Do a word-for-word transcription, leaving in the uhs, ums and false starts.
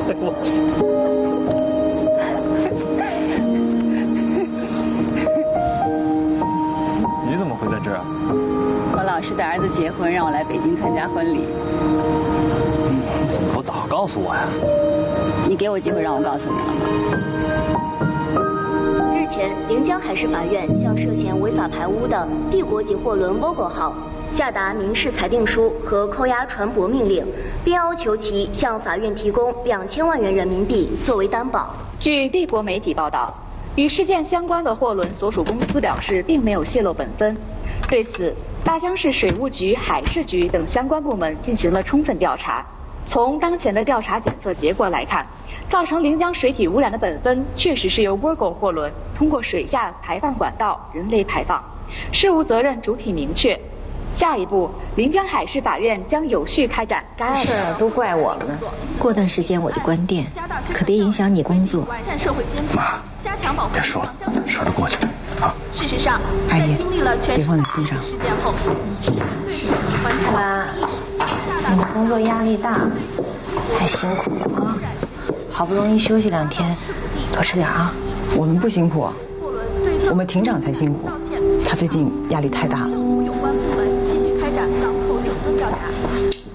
我去。你怎么会在这儿啊？ 我老师的儿子结婚，让我来北京参加婚礼。 你怎么不早告诉我呀？ 你给我机会让我告诉你了吗？ 日前，临江海事法院向涉嫌违法排污的帝国级货轮 Vogo 号下达民事裁定书和扣押船舶命令，并要求其向法院提供两千万元人民币作为担保。 据帝国媒体报道，与事件相关的货轮所属公司表示，并没有泄露本分。对此，大江市水务局、海事局等相关部门进行了充分调查。从当前的调查检测结果来看，造成临江水体污染的本分确实是由 Vogo 货轮通过水下排放管道人为排放，事务责任主体明确。下一步，临江海事法院将有序开展该案。 事儿都怪我们，过段时间我就关店，可别影响你工作。 妈，别说了，事儿都过去了啊。 事实上， 阿姨，别放在心上。 妈，你的工作压力大，太辛苦了啊！好不容易休息两天，多吃点啊。 我们不辛苦，我们庭长才辛苦，他最近压力太大了。 有关部门继续开展港口整顿调查。